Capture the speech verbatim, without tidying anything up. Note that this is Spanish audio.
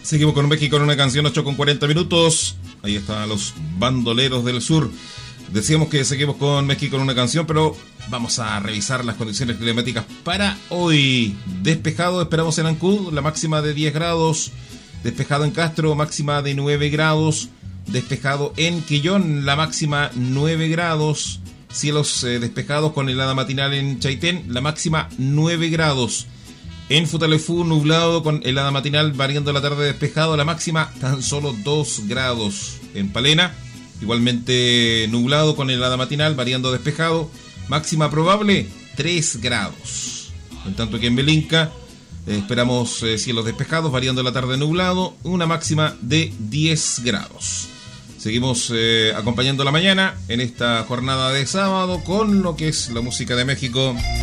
Seguimos con México en una canción, ocho con cuarenta minutos. Ahí están los bandoleros del sur. Decíamos que seguimos con México en una canción, pero vamos a revisar las condiciones climáticas para hoy. Despejado, esperamos en Ancud, la máxima de diez grados. Despejado en Castro, máxima de nueve grados. Despejado en Quillón, la máxima nueve grados. Cielos eh, despejados con helada matinal en Chaitén, la máxima nueve grados. En Futaleufú, nublado con helada matinal, variando la tarde despejado, la máxima tan solo dos grados. En Palena, igualmente nublado con helada matinal, variando despejado, máxima probable tres grados. En tanto que en Belinca eh, esperamos eh, cielos despejados, variando la tarde nublado, una máxima de diez grados. Seguimos eh, acompañando la mañana en esta jornada de sábado con lo que es la música de México.